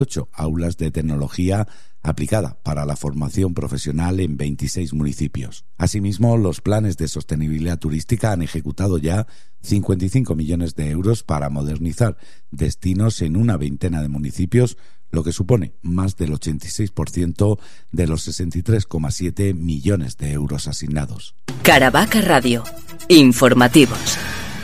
8 aulas de tecnología aplicada para la formación profesional en 26 municipios. Asimismo, los planes de sostenibilidad turística han ejecutado ya 55 millones de euros para modernizar destinos en una veintena de municipios, lo que supone más del 86% de los 63,7 millones de euros asignados. Caravaca Radio. Informativos.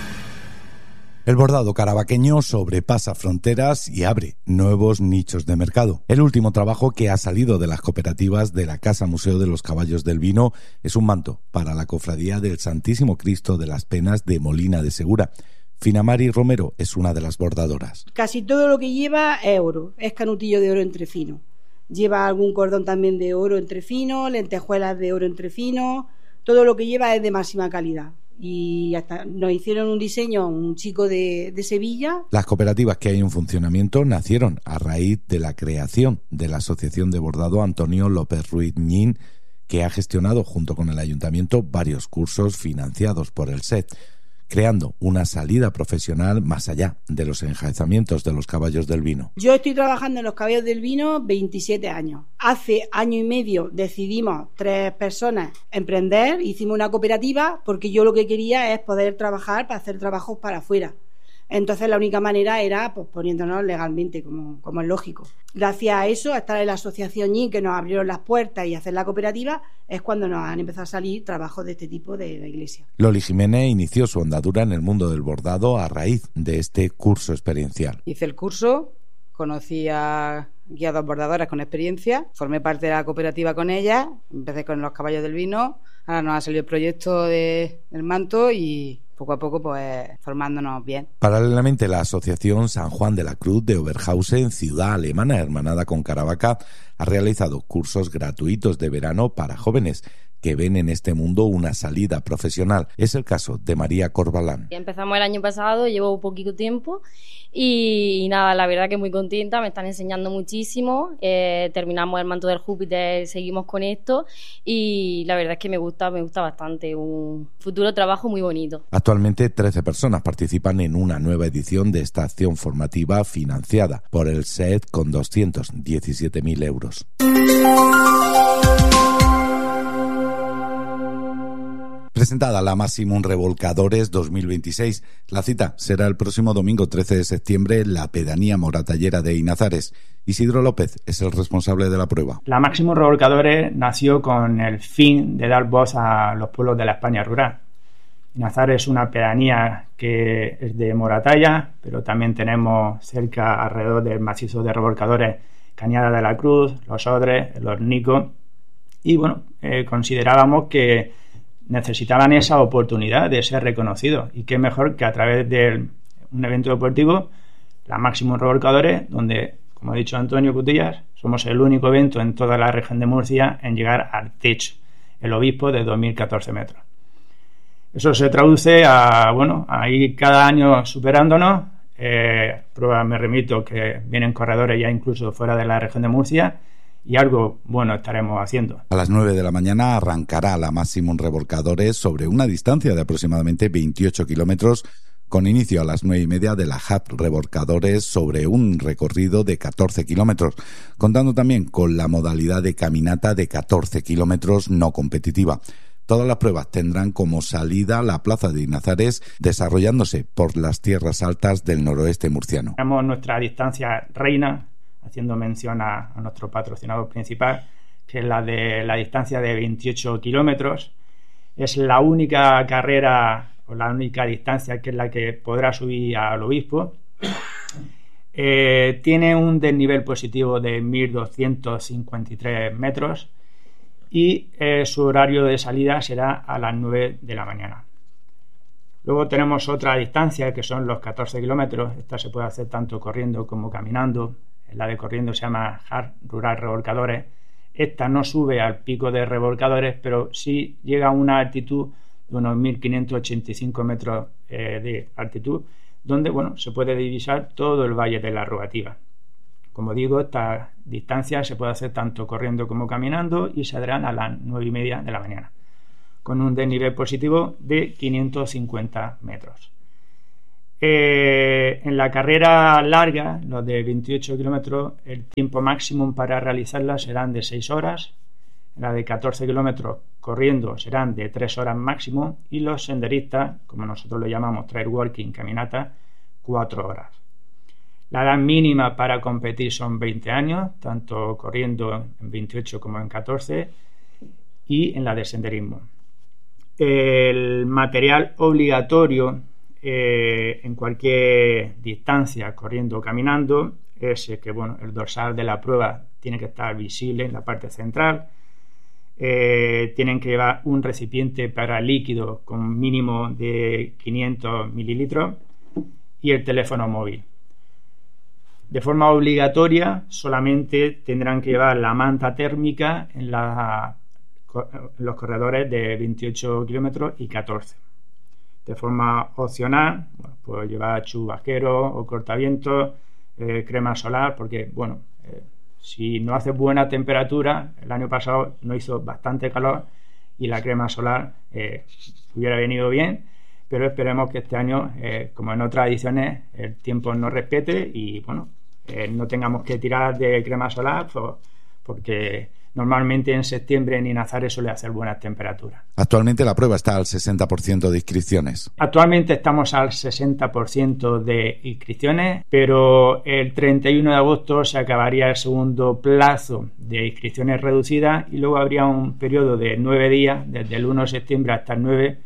El bordado caravaqueño sobrepasa fronteras y abre nuevos nichos de mercado. El último trabajo que ha salido de las cooperativas de la Casa Museo de los Caballos del Vino es un manto para la Cofradía del Santísimo Cristo de las Penas de Molina de Segura. Finamari Romero es una de las bordadoras. Casi todo lo que lleva es oro, es canutillo de oro entrefino. Lleva algún cordón también de oro entrefino, lentejuelas de oro entrefino, todo lo que lleva es de máxima calidad. Y hasta nos hicieron un diseño un chico de Sevilla. Las cooperativas que hay en funcionamiento nacieron a raíz de la creación de la Asociación de Bordado Antonio López Ruiz Ñín, que ha gestionado junto con el Ayuntamiento varios cursos financiados por el SET, creando una salida profesional más allá de los enjaezamientos de los caballos del vino. Yo estoy trabajando en los caballos del vino 27 años. Hace año y medio decidimos 3 personas emprender, hicimos una cooperativa porque yo lo que quería es poder trabajar para hacer trabajos para afuera. Entonces la única manera era pues poniéndonos legalmente, como es lógico. Gracias a eso, a estar en la asociación y que nos abrieron las puertas y hacer la cooperativa, es cuando nos han empezado a salir trabajos de este tipo de la iglesia. Loli Jiménez inició su andadura en el mundo del bordado a raíz de este curso experiencial. Hice el curso, conocí a guiadas bordadoras con experiencia, formé parte de la cooperativa con ellas, empecé con los caballos del vino, ahora nos ha salido el proyecto del manto y poco a poco pues formándonos bien. Paralelamente, la Asociación San Juan de la Cruz de Oberhausen, ciudad alemana hermanada con Caravaca, ha realizado cursos gratuitos de verano para jóvenes que ven en este mundo una salida profesional. Es el caso de María Corbalán. Empezamos el año pasado, llevo poquito tiempo y nada, la verdad que muy contenta, me están enseñando muchísimo, terminamos el manto del Júpiter, seguimos con esto y la verdad es que me gusta bastante, un futuro trabajo muy bonito. Actualmente 13 personas participan en una nueva edición de esta acción formativa financiada por el SET con 217.000 euros. Presentada la Maximum Revolcadores 2026, la cita será el próximo domingo 13 de septiembre en la pedanía moratallera de Inazares. Isidro López es el responsable de la prueba. La Maximum Revolcadores nació con el fin de dar voz a los pueblos de la España rural. Inazares es una pedanía que es de Moratalla, pero también tenemos cerca alrededor del macizo de revolcadores Cañada de la Cruz, Los Odres, El Hornico, y bueno, considerábamos que necesitaban esa oportunidad de ser reconocidos y qué mejor que a través de un evento deportivo, la Maximum Revolcadores, donde, como ha dicho Antonio Cutillas, somos el único evento en toda la región de Murcia en llegar al techo, el obispo de 2014 metros. Eso se traduce a, a ir cada año superándonos. Prueba me remito que vienen corredores ya incluso fuera de la región de Murcia y algo bueno estaremos haciendo. A las 9 de la mañana arrancará la Maximum Revolcadores sobre una distancia de aproximadamente 28 kilómetros con inicio a las 9:30 de la Hub Revolcadores sobre un recorrido de 14 kilómetros, contando también con la modalidad de caminata de 14 kilómetros no competitiva. Todas las pruebas tendrán como salida la plaza de Inazares, desarrollándose por las tierras altas del noroeste murciano. Tenemos nuestra distancia reina, haciendo mención a nuestro patrocinador principal, que es la de la distancia de 28 kilómetros. Es la única carrera o la única distancia que es la que podrá subir al obispo. Tiene un desnivel positivo de 1.253 metros y su horario de salida será a las 9 de la mañana. Luego tenemos otra distancia que son los 14 kilómetros. Esta se puede hacer tanto corriendo como caminando. La de corriendo se llama Hard Rural Revolcadores. Esta no sube al pico de revolcadores, pero sí llega a una altitud de unos 1.585 metros de altitud, donde se puede divisar todo el Valle de la Rogativa. Como digo, esta distancia se puede hacer tanto corriendo como caminando y saldrán a las 9:30 de la mañana, con un desnivel positivo de 550 metros. En la carrera larga, los de 28 kilómetros, el tiempo máximo para realizarla serán de 6 horas. En la de 14 kilómetros corriendo serán de 3 horas máximo. Y los senderistas, como nosotros lo llamamos trail walking, caminata, 4 horas. La edad mínima para competir son 20 años, tanto corriendo en 28 como en 14, y en la de senderismo. El material obligatorio en cualquier distancia, corriendo o caminando, es que el dorsal de la prueba tiene que estar visible en la parte central. Tienen que llevar un recipiente para líquido con mínimo de 500 mililitros y el teléfono móvil. De forma obligatoria, solamente tendrán que llevar la manta térmica en los corredores de 28 kilómetros y 14. De forma opcional, pues llevar chubasquero o cortavientos, crema solar, porque si no hace buena temperatura, el año pasado no hizo bastante calor y la crema solar hubiera venido bien, pero esperemos que este año, como en otras ediciones, el tiempo nos respete y no tengamos que tirar de crema solar, porque normalmente en septiembre en Inazares suele hacer buenas temperaturas. Actualmente la prueba está al 60% de inscripciones. Actualmente estamos al 60% de inscripciones, pero el 31 de agosto se acabaría el segundo plazo de inscripciones reducidas y luego habría un periodo de 9 días, desde el 1 de septiembre hasta el 9,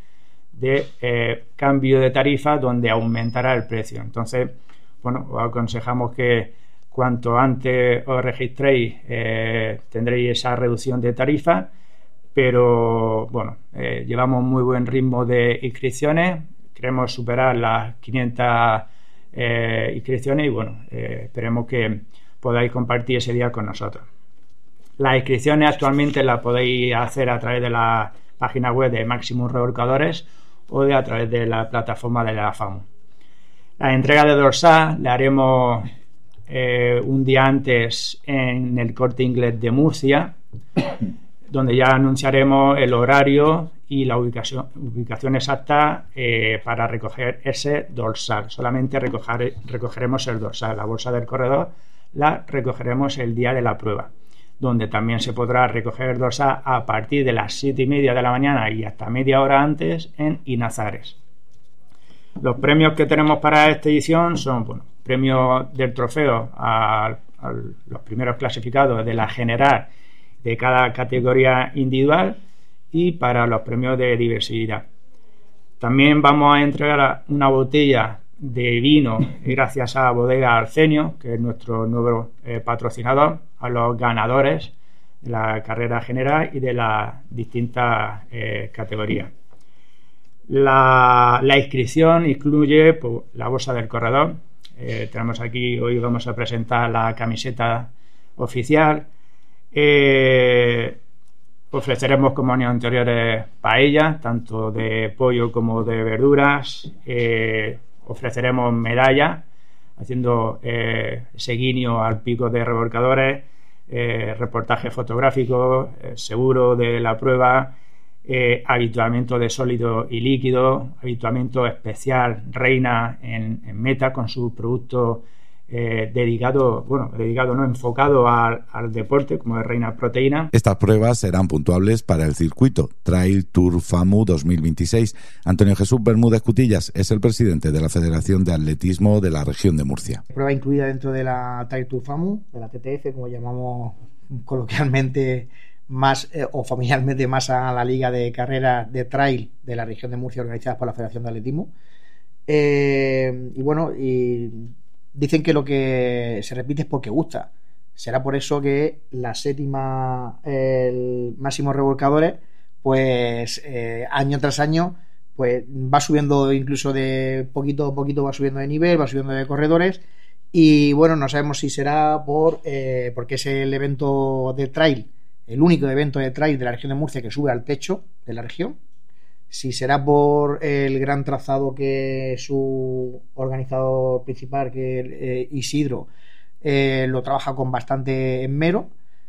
de cambio de tarifa donde aumentará el precio. Entonces, os aconsejamos que cuanto antes os registréis tendréis esa reducción de tarifa, pero llevamos muy buen ritmo de inscripciones, queremos superar las 500 inscripciones y esperemos que podáis compartir ese día con nosotros. Las inscripciones actualmente las podéis hacer a través de la página web de Maximum Revolcadores o a través de la plataforma de la FAMU. La entrega de dorsal la haremos un día antes en el Corte Inglés de Murcia, donde ya anunciaremos el horario y la ubicación exacta para recoger ese dorsal. Solamente recogeremos el dorsal. La bolsa del corredor la recogeremos el día de la prueba, donde también se podrá recoger el dorsal a partir de las 7:30 de la mañana y hasta media hora antes en Inazares. Los premios que tenemos para esta edición son premios del trofeo a los primeros clasificados de la general de cada categoría individual y para los premios de diversidad. También vamos a entregar una botella de vino gracias a Bodega Arcenio, que es nuestro nuevo patrocinador, a los ganadores de la carrera general y de las distintas categorías. La inscripción incluye la bolsa del corredor. Tenemos aquí, hoy vamos a presentar la camiseta oficial. Ofreceremos, como años anteriores, paellas, tanto de pollo como de verduras. Ofreceremos medallas, haciendo ese guiño al pico de revolcadores, reportaje fotográfico, seguro de la prueba, habituamiento de sólido y líquido, habituamiento especial Reina en meta con su producto enfocado al deporte, como es Reina Proteína. Estas pruebas serán puntuables para el circuito Trail Tour FAMU 2026. Antonio Jesús Bermúdez Cutillas es el presidente de la Federación de Atletismo de la región de Murcia. Prueba incluida dentro de la Trail Tour FAMU, de la TTF, como llamamos coloquialmente más o familiarmente más a la liga de carreras de trail de la región de Murcia organizadas por la Federación de Atletismo. Y dicen que lo que se repite es porque gusta. Será por eso que la séptima, el Máximo Revolcadores, pues año tras año, pues va subiendo, incluso de poquito a poquito va subiendo de nivel, va subiendo de corredores. Y no sabemos si será porque es el evento de trail, el único evento de trail de la región de Murcia que sube al techo de la región, si será por el gran trazado que su organizador principal, que es Isidro, lo trabaja con bastante esmero,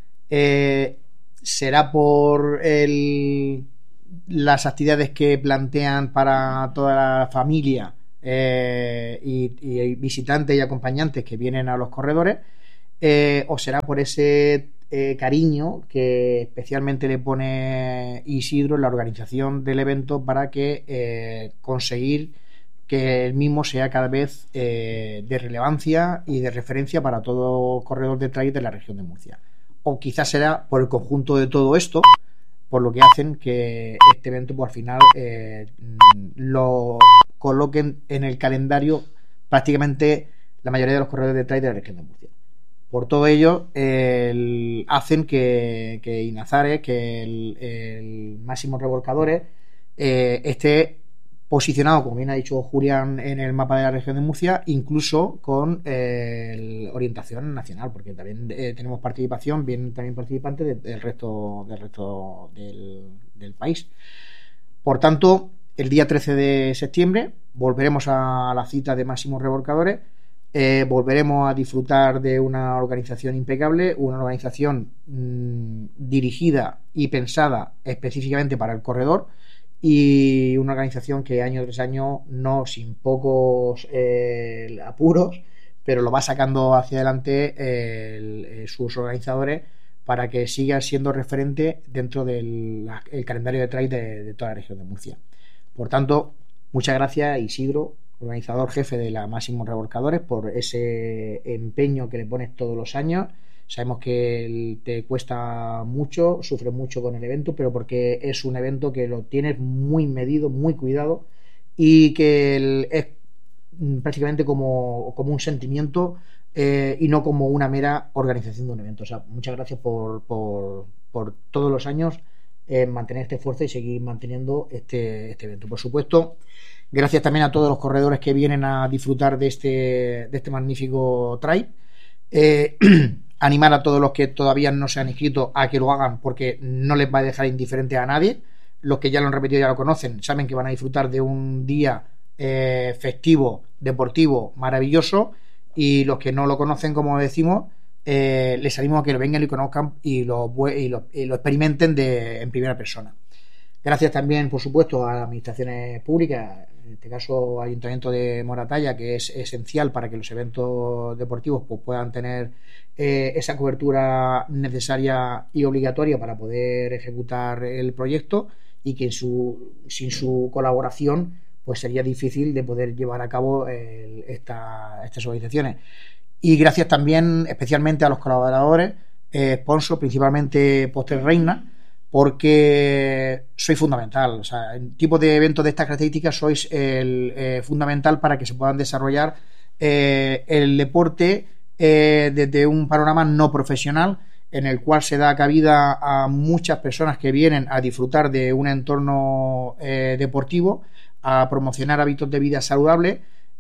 será por las actividades que plantean para toda la familia y visitantes y acompañantes que vienen a los corredores, o será por ese cariño que especialmente le pone Isidro en la organización del evento para que conseguir que el mismo sea cada vez de relevancia y de referencia para todo corredor de trail de la región de Murcia. O quizás será por el conjunto de todo esto, por lo que hacen que este evento pues, al final lo coloquen en el calendario prácticamente la mayoría de los corredores de trail de la región de Murcia. Por todo ello, hacen que Inazares, que el Máximo Revolcadores, esté posicionado, como bien ha dicho Julián, en el mapa de la región de Murcia, incluso con orientación nacional, porque también tenemos participación, vienen también participantes del resto del país. Por tanto, el día 13 de septiembre volveremos a la cita de Máximos Revolcadores. Volveremos a disfrutar de una organización impecable, una organización dirigida y pensada específicamente para el corredor, y una organización que año tras año, no sin pocos apuros, pero lo va sacando hacia adelante sus organizadores para que siga siendo referente dentro del calendario de trail de toda la región de Murcia. Por tanto, muchas gracias, Isidro, organizador jefe de la Máximos Revolcadores, por ese empeño que le pones todos los años. Sabemos que te cuesta mucho, sufres mucho con el evento, pero porque es un evento que lo tienes muy medido, muy cuidado, y que es prácticamente como un sentimiento y no como una mera organización de un evento. O sea, muchas gracias por todos los años mantener este esfuerzo y seguir manteniendo este evento. Por supuesto, gracias también a todos los corredores que vienen a disfrutar de este magnífico trail. Animar a todos los que todavía no se han inscrito a que lo hagan, porque no les va a dejar indiferente a nadie. Los que ya lo han repetido, ya lo conocen, saben que van a disfrutar de un día festivo, deportivo, maravilloso, y los que no lo conocen, como decimos, les animo a que lo vengan y lo conozcan y lo experimenten en primera persona. Gracias también, por supuesto, a las administraciones públicas, en este caso Ayuntamiento de Moratalla, que es esencial para que los eventos deportivos pues, puedan tener esa cobertura necesaria y obligatoria para poder ejecutar el proyecto, y que sin su colaboración pues sería difícil de poder llevar a cabo estas organizaciones. Y gracias también especialmente a los colaboradores, sponsors, principalmente Postres Reina, porque sois fundamental. O sea, en tipo de eventos de estas características sois fundamental para que se puedan desarrollar el deporte desde un panorama no profesional, en el cual se da cabida a muchas personas que vienen a disfrutar de un entorno deportivo, a promocionar hábitos de vida saludables,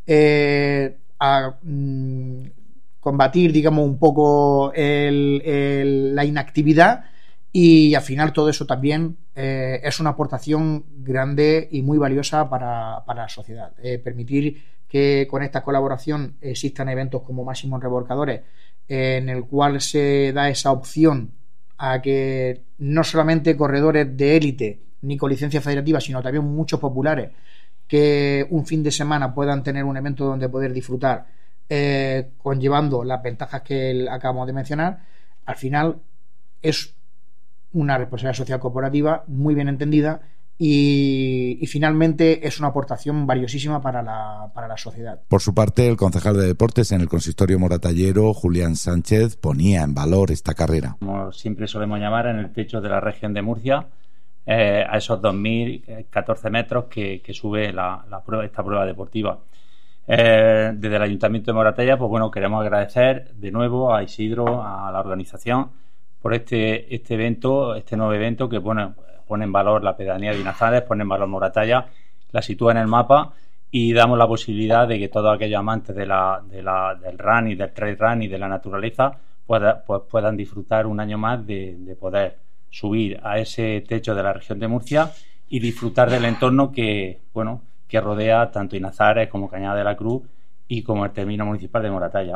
a combatir, digamos, un poco la inactividad. Y al final todo eso también es una aportación grande y muy valiosa para la sociedad. Permitir que con esta colaboración existan eventos como Máximos Revolcadores, en el cual se da esa opción a que no solamente corredores de élite ni con licencia federativa, sino también muchos populares, que un fin de semana puedan tener un evento donde poder disfrutar, conllevando las ventajas que acabamos de mencionar. Al final es una responsabilidad social corporativa muy bien entendida y finalmente es una aportación valiosísima para la sociedad. Por su parte, el concejal de deportes en el consistorio moratallero, Julián Sánchez, ponía en valor esta carrera. Como siempre solemos llamar, en el techo de la región de Murcia, a esos 2.014 metros que sube esta prueba deportiva. Desde el Ayuntamiento de Moratalla, pues bueno, queremos agradecer de nuevo a Isidro, a la organización, por este evento, este nuevo evento que pone en valor la pedanía de Inazares, pone en valor Moratalla, la sitúa en el mapa y damos la posibilidad de que todos aquellos amantes del run y del trail run y de la naturaleza puedan disfrutar un año más de poder subir a ese techo de la región de Murcia y disfrutar del entorno que rodea tanto Inazares como Cañada de la Cruz y como el término municipal de Moratalla.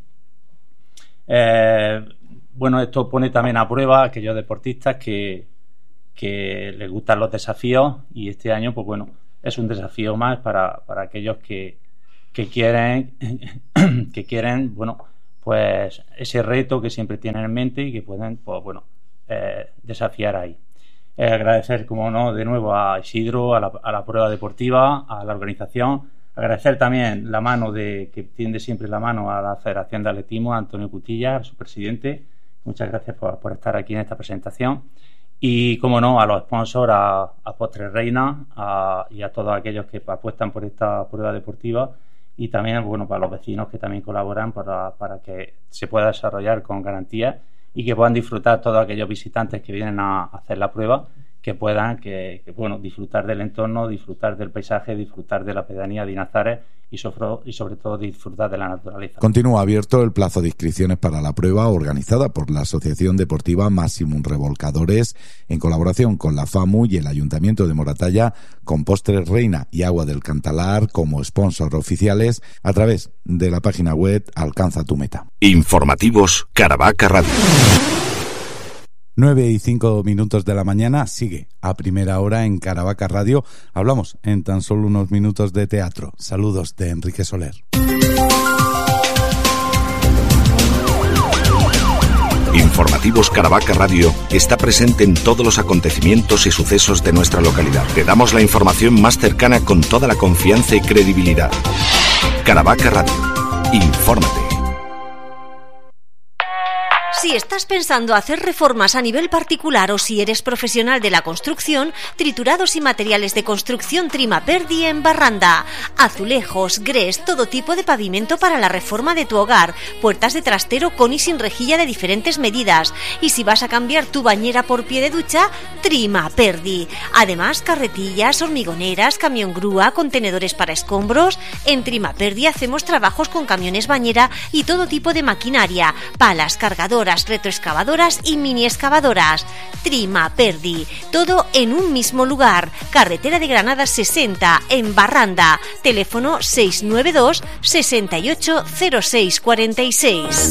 Esto pone también a prueba a aquellos deportistas que les gustan los desafíos, y este año, pues bueno, es un desafío más para aquellos que quieren bueno, pues ese reto que siempre tienen en mente y que pueden, pues bueno, desafiar ahí. Agradecer, como no, de nuevo a Isidro, a la prueba deportiva, a la organización. Agradecer también la mano que tiende siempre la mano a la Federación de Atletismo, a Antonio Cutilla, su presidente. Muchas gracias por estar aquí en esta presentación. Y, como no, a los sponsors, a Postres Reina y a todos aquellos que apuestan por esta prueba deportiva. Y también, bueno, para los vecinos que también colaboran para que se pueda desarrollar con garantías y que puedan disfrutar todos aquellos visitantes que vienen a hacer la prueba, que puedan bueno, disfrutar del entorno, disfrutar del paisaje, disfrutar de la pedanía de Inazares y sobre todo disfrutar de la naturaleza. Continúa abierto el plazo de inscripciones para la prueba organizada por la Asociación Deportiva Maximum Revolcadores en colaboración con la FAMU y el Ayuntamiento de Moratalla, con Postres Reina y Agua del Cantalar como sponsors oficiales a través de la página web Alcanza tu meta. Informativos Caravaca Radio. 9:05 de la mañana, sigue a primera hora en Caravaca Radio. Hablamos en tan solo unos minutos de teatro. Saludos de Enrique Soler. Informativos Caravaca Radio está presente en todos los acontecimientos y sucesos de nuestra localidad. Te damos la información más cercana con toda la confianza y credibilidad. Caravaca Radio. Infórmate. Si estás pensando hacer reformas a nivel particular o si eres profesional de la construcción, Triturados y Materiales de Construcción Trima Verdi en Barranda. Azulejos, grés, todo tipo de pavimento para la reforma de tu hogar. Puertas de trastero con y sin rejilla de diferentes medidas. Y si vas a cambiar tu bañera por pie de ducha, Trima Verdi. Además, carretillas, hormigoneras, camión grúa, contenedores para escombros. En Trima Verdi hacemos trabajos con camiones bañera y todo tipo de maquinaria, palas, cargadoras, retroexcavadoras y mini excavadoras. Trima Verdi, todo en un mismo lugar. Carretera de Granada 60 en Barranda. Teléfono 692 68 06 46.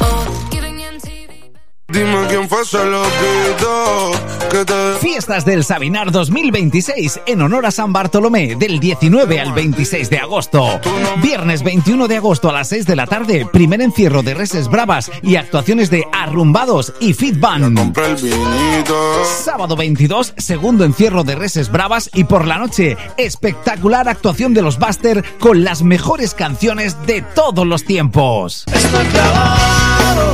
Dime quién fue ese loquito que te... Fiestas del Sabinar 2026 en honor a San Bartolomé, del 19 al 26 de agosto. Viernes 21 de agosto a las 6 de la tarde, primer encierro de Reses Bravas y actuaciones de Arrumbados y Fit Band. Sábado 22, segundo encierro de Reses Bravas y por la noche, espectacular actuación de los Buster con las mejores canciones de todos los tiempos. Estoy clavado.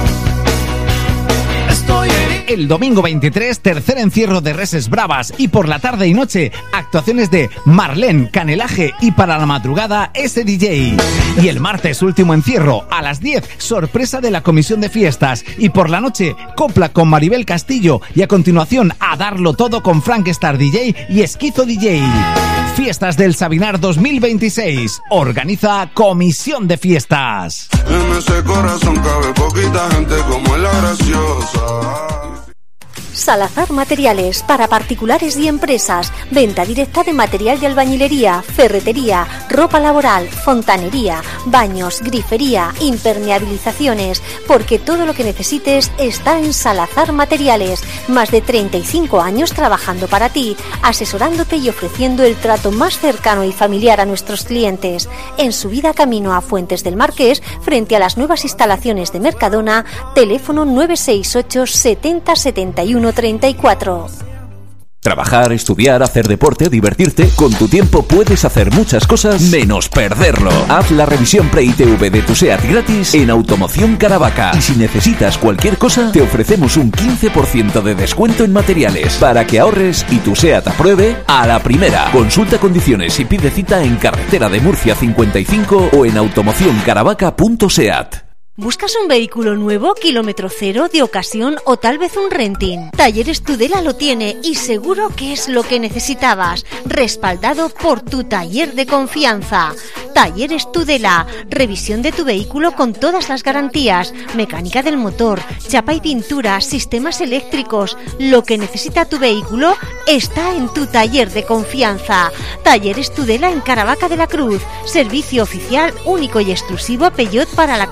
El domingo 23, tercer encierro de Reses Bravas y por la tarde y noche, actuaciones de Marlene, Canelaje y para la madrugada SDJ. Y el martes, último encierro, a las 10, sorpresa de la comisión de fiestas y por la noche, copla con Maribel Castillo y a continuación a darlo todo con Frank Star DJ y Esquizo DJ. Fiestas del Sabinar 2026. Organiza Comisión de Fiestas. En ese corazón cabe poquita gente como la graciosa. Salazar Materiales, para particulares y empresas. Venta directa de material de albañilería, ferretería, ropa laboral, fontanería, baños, grifería, impermeabilizaciones. Porque todo lo que necesites está en Salazar Materiales. Más de 35 años trabajando para ti, asesorándote y ofreciendo el trato más cercano y familiar a nuestros clientes. En subida camino a Fuentes del Marqués, frente a las nuevas instalaciones de Mercadona, teléfono 968 70 71 34. Trabajar, estudiar, hacer deporte, divertirte. Con tu tiempo puedes hacer muchas cosas menos perderlo. Haz la revisión Pre-ITV de tu SEAT gratis en Automoción Caravaca. Y si necesitas cualquier cosa, te ofrecemos un 15% de descuento en materiales para que ahorres y tu SEAT apruebe a la primera. Consulta condiciones y pide cita en Carretera de Murcia 55 o en automocioncaravaca.seat. ¿Buscas un vehículo nuevo, kilómetro cero, de ocasión o tal vez un renting? Talleres Tudela lo tiene y seguro que es lo que necesitabas. Respaldado por tu taller de confianza. Talleres Tudela. Revisión de tu vehículo con todas las garantías. Mecánica del motor, chapa y pintura, sistemas eléctricos. Lo que necesita tu vehículo está en tu taller de confianza. Talleres Tudela en Caravaca de la Cruz. Servicio oficial único y exclusivo Peugeot para la comarca del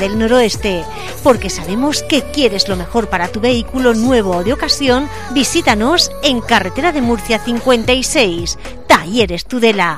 del Noroeste. Porque sabemos que quieres lo mejor para tu vehículo nuevo o de ocasión, visítanos en Carretera de Murcia 56, Talleres Tudela.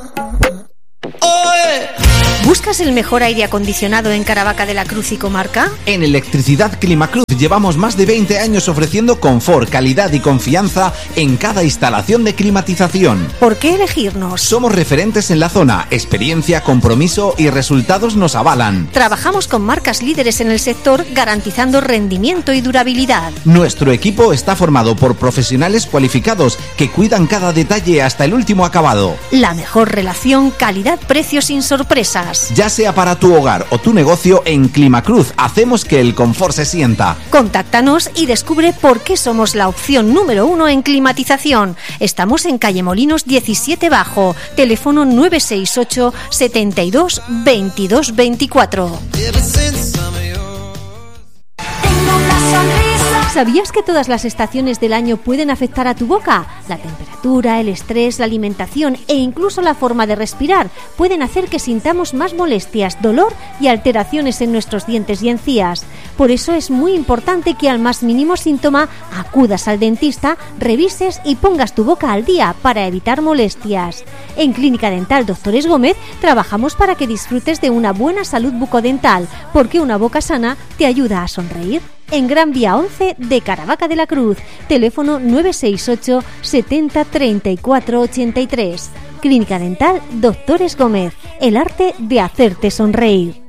¿Buscas el mejor aire acondicionado en Caravaca de la Cruz y comarca? En Electricidad Climacruz llevamos más de 20 años ofreciendo confort, calidad y confianza en cada instalación de climatización. ¿Por qué elegirnos? Somos referentes en la zona, experiencia, compromiso y resultados nos avalan. Trabajamos con marcas líderes en el sector garantizando rendimiento y durabilidad. Nuestro equipo está formado por profesionales cualificados que cuidan cada detalle hasta el último acabado. La mejor relación calidad-precio sin sorpresas. Ya sea para tu hogar o tu negocio, en Climacruz hacemos que el confort se sienta. Contáctanos y descubre por qué somos la opción número 1 en climatización. Estamos en calle Molinos 17 Bajo, teléfono 968 72 22 24. ¿Sabías que todas las estaciones del año pueden afectar a tu boca? La temperatura, el estrés, la alimentación e incluso la forma de respirar pueden hacer que sintamos más molestias, dolor y alteraciones en nuestros dientes y encías. Por eso es muy importante que al más mínimo síntoma acudas al dentista, revises y pongas tu boca al día para evitar molestias. En Clínica Dental Doctores Gómez trabajamos para que disfrutes de una buena salud bucodental, porque una boca sana te ayuda a sonreír. En Gran Vía 11 de Caravaca de la Cruz, teléfono 968 70 34 83. Clínica Dental Doctores Gómez, el arte de hacerte sonreír.